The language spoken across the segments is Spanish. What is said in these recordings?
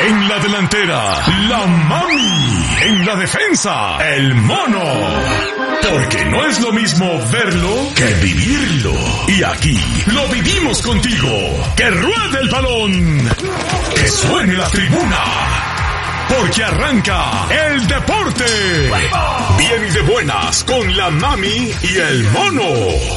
En la delantera, la mami. En la defensa, el mono. Porque no es lo mismo verlo que vivirlo. Y aquí lo vivimos contigo. Que ruede el balón. Que suene la tribuna. Porque arranca el deporte. Bien de buenas con la mami y el mono.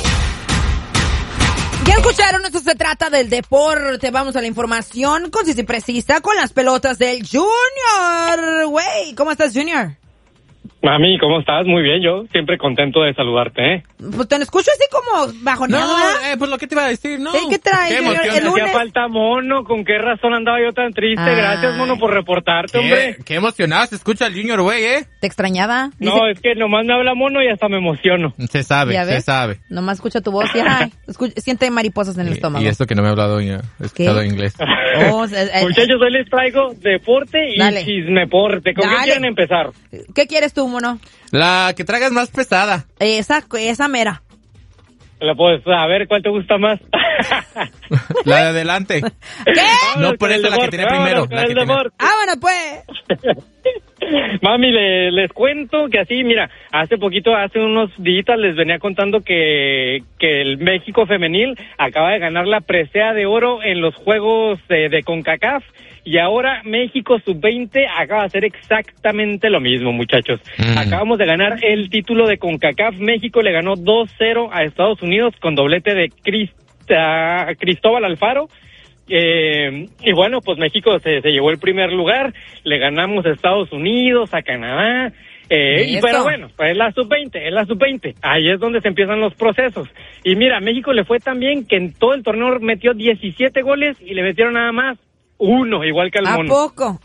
Ya escucharon, esto se trata del deporte. Vamos a la información concisa y precisa con las pelotas del Junior. Güey, ¿cómo estás, Junior? Mami, ¿cómo estás? Muy bien, yo siempre contento de saludarte, ¿eh? Pues te escucho así como bajoneado. No, pues lo que te iba a decir, ¿no? ¿Qué trae? ¿Qué emoción? El lunes... Hacía falta Mono, ¿con qué razón andaba yo tan triste? Ay. Gracias, Mono, por reportarte, hombre. Qué emocionado se escucha el Junior, güey, ¿eh? ¿Te extrañaba? No, es que nomás me habla Mono y hasta me emociono. Se sabe, ¿Ya se ves? sabe. Nomás escucha tu voz y ay, siente mariposas en el estómago. Y esto que no me he hablado, he escuchado inglés. Oh, Muchachos, hoy les traigo deporte y Dale. chismeporte. ¿Con Dale. qué quieren empezar? ¿Qué quieres tú, Mono? La que traigas más pesada. Esa mera. Pues, a ver, ¿cuál te gusta más? La de adelante. ¿Qué? No, por esa la que tiene primero. La que tiene... Bueno, pues. Mami, les cuento que así, mira, hace unos días les venía contando que el México femenil acaba de ganar la presea de oro en los Juegos de CONCACAF y ahora México sub-20 acaba de hacer exactamente lo mismo, muchachos. Acabamos de ganar el título de CONCACAF. México le ganó 2-0 a Estados Unidos con doblete de Cristóbal Alfaro. Y bueno, pues México se llevó el primer lugar, le ganamos a Estados Unidos, a Canadá, pero bueno, pues es la sub-20, ahí es donde se empiezan los procesos. Y mira, México le fue tan bien que en todo el torneo metió 17 goles y le metieron nada más 1, igual que al Mono. ¿A poco?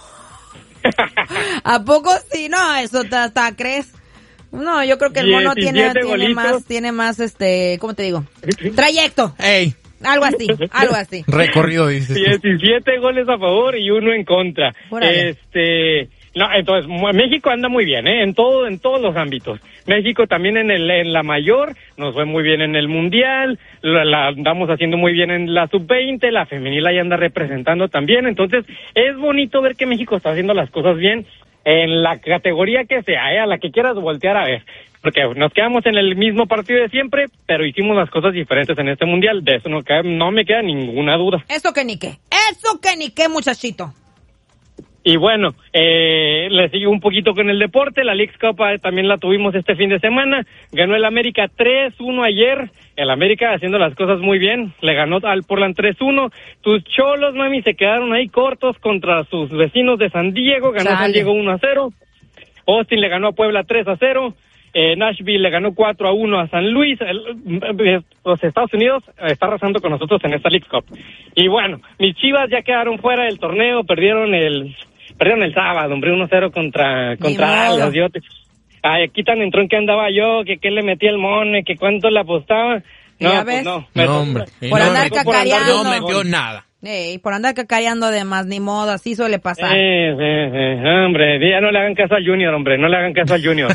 ¿A poco sí? No, eso hasta crees. No, yo creo que el Mono tiene más, ¿cómo te digo? Trayecto. ¡Ey! Algo así. Recorrido, dices. 17 goles a favor y 1 en contra. No, entonces México anda muy bien, en todos los ámbitos. México también en la mayor, nos fue muy bien en el mundial, la andamos haciendo muy bien en la sub-20, la femenil ahí anda representando también. Entonces es bonito ver que México está haciendo las cosas bien en la categoría que sea, a la que quieras voltear a ver. Porque nos quedamos en el mismo partido de siempre, pero hicimos las cosas diferentes en este mundial. De eso no me queda ninguna duda. Eso que ni qué, muchachito. Y bueno, le sigo un poquito con el deporte. La Leagues Cup también la tuvimos este fin de semana. Ganó el América 3-1 ayer. El América haciendo las cosas muy bien. Le ganó al Portland 3-1. Tus Cholos, mami, se quedaron ahí cortos contra sus vecinos de San Diego. Ganó San Diego 1-0. Austin le ganó a Puebla 3-0. Nashville le ganó 4-1 a San Luis. Los Estados Unidos está arrasando con nosotros en esta Leagues Cup. Y bueno, mis Chivas ya quedaron fuera del torneo, perdieron el sábado, hombre, 1-0 contra Dallas. Aquí tan entró en que andaba yo, que le metía el Mone, que cuánto le apostaba. No, pues no. No, hombre. Por andar cacareando. No metió nada. Por andar cacareando de más, ni modo, así suele pasar. Hombre, ya no le hagan caso al Junior, hombre, no le hagan caso al Junior.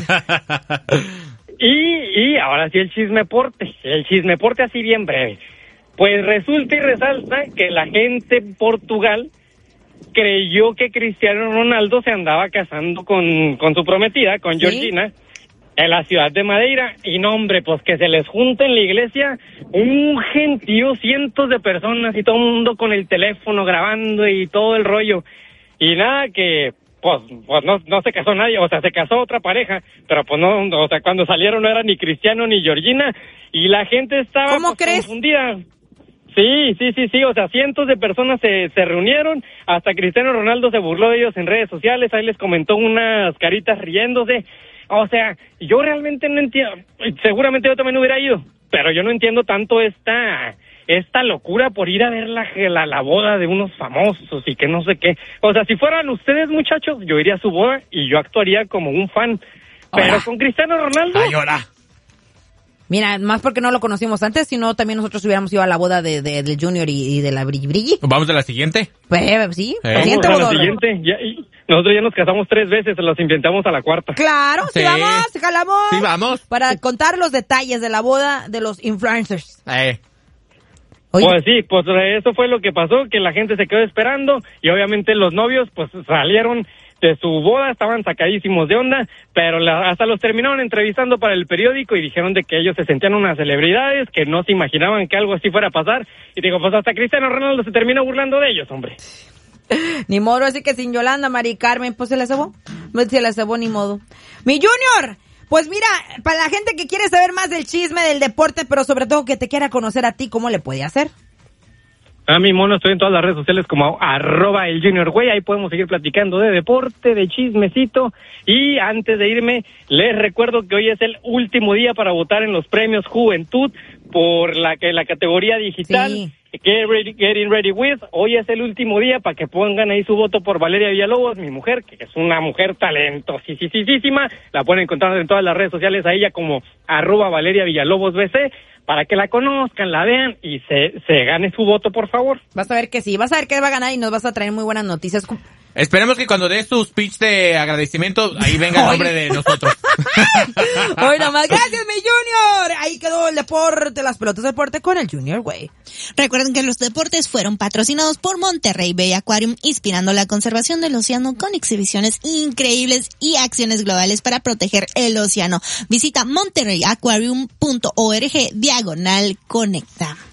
Y ahora sí el chismeporte así bien breve. Pues resulta y resalta que la gente en Portugal creyó que Cristiano Ronaldo se andaba casando con su prometida, con Georgina, en la ciudad de Madeira. Y no, hombre, pues que se les junta en la iglesia un gentío, cientos de personas y todo el mundo con el teléfono grabando y todo el rollo. Y nada, que pues no se casó nadie, o sea, se casó otra pareja, pero pues no, o sea, cuando salieron no era ni Cristiano ni Georgina y la gente estaba confundida. Sí, o sea, cientos de personas se reunieron, hasta Cristiano Ronaldo se burló de ellos en redes sociales, ahí les comentó unas caritas riéndose. O sea, yo realmente no entiendo, seguramente yo también hubiera ido, pero yo no entiendo tanto esta locura por ir a ver la boda de unos famosos y que no sé qué. O sea, si fueran ustedes, muchachos, yo iría a su boda y yo actuaría como un fan. Pero con Cristiano Ronaldo... ¡Ay, ahora! Mira, más porque no lo conocimos antes, sino también nosotros hubiéramos ido a la boda del Junior y de la Brilli. ¿Vamos a la siguiente? Pues sí, Vamos a la siguiente. Nosotros ya nos casamos 3 veces, se los inventamos a la 4ª. Claro, sí vamos, jalamos. Sí vamos. Para contar los detalles de la boda de los influencers. Oye. Pues sí, pues eso fue lo que pasó, que la gente se quedó esperando y obviamente los novios pues salieron de su boda, estaban sacadísimos de onda, pero hasta los terminaron entrevistando para el periódico y dijeron de que ellos se sentían unas celebridades, que no se imaginaban que algo así fuera a pasar. Y digo, pues hasta Cristiano Ronaldo se terminó burlando de ellos, hombre. Ni modo, así que sin Yolanda, Mari Carmen, pues se la cebó. Se la cebó, ni modo. Mi Junior, pues mira, para la gente que quiere saber más del chisme, del deporte, pero sobre todo que te quiera conocer a ti, ¿cómo le puede hacer? A mi mono, estoy en todas las redes sociales como @elJuniorGüey, ahí podemos seguir platicando de deporte, de chismecito, y antes de irme, les recuerdo que hoy es el último día para votar en los premios Juventud por la categoría digital. Sí. Getting Ready With, hoy es el último día para que pongan ahí su voto por Valeria Villalobos, mi mujer, que es una mujer talentosísima, la pueden encontrar en todas las redes sociales a ella como @Valeria Villalobos BC, para que la conozcan, la vean y se gane su voto, por favor. Vas a ver que sí, vas a ver que va a ganar y nos vas a traer muy buenas noticias. Esperemos que cuando dé su speech de agradecimiento, ahí venga el nombre de nosotros. Hoy nomás, gracias mi Junior. Ahí quedó el deporte, las pelotas de deporte con el Junior, güey. Recuerden que los deportes fueron patrocinados por Monterrey Bay Aquarium, inspirando la conservación del océano con exhibiciones increíbles y acciones globales para proteger el océano. Visita monterreyaquarium.org/conecta.